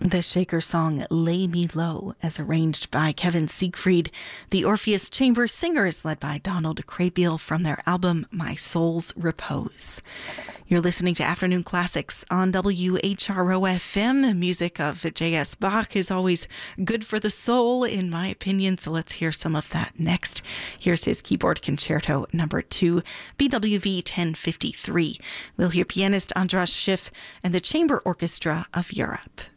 The Shaker song Lay Me Low, as arranged by Kevin Siegfried. The Orpheus Chamber Singers, led by Donald Kraybiel, from their album My Soul's Repose. You're listening to Afternoon Classics on WHRO-FM. Music of J.S. Bach is always good for the soul, in my opinion, so let's hear some of that next. Here's his Keyboard Concerto number 2, BWV 1053. We'll hear pianist Andras Schiff and the Chamber Orchestra of Europe.